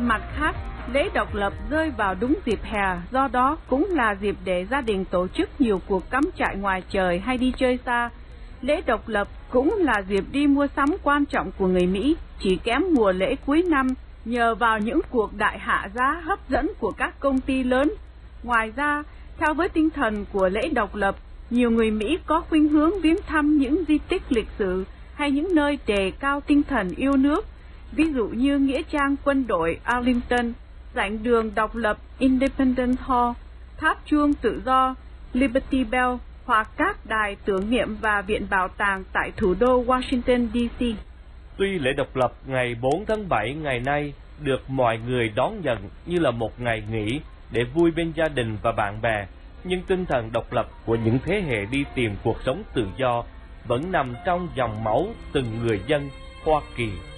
Mặt khác, lễ độc lập rơi vào đúng dịp hè, do đó cũng là dịp để gia đình tổ chức nhiều cuộc cắm trại ngoài trời hay đi chơi xa. Lễ độc lập cũng là dịp đi mua sắm quan trọng của người Mỹ, chỉ kém mùa lễ cuối năm, nhờ vào những cuộc đại hạ giá hấp dẫn của các công ty lớn. Ngoài ra, theo với tinh thần của lễ độc lập, nhiều người Mỹ có khuynh hướng viếng thăm những di tích lịch sử hay những nơi đề cao tinh thần yêu nước, ví dụ như Nghĩa trang quân đội Arlington, giảng đường độc lập Independence Hall, tháp chuông tự do Liberty Bell hoặc các đài tưởng niệm và viện bảo tàng tại thủ đô Washington DC. Tuy lễ độc lập ngày 4 tháng 7 ngày nay được mọi người đón nhận như là một ngày nghỉ để vui bên gia đình và bạn bè, nhưng tinh thần độc lập của những thế hệ đi tìm cuộc sống tự do vẫn nằm trong dòng máu từng người dân Hoa Kỳ.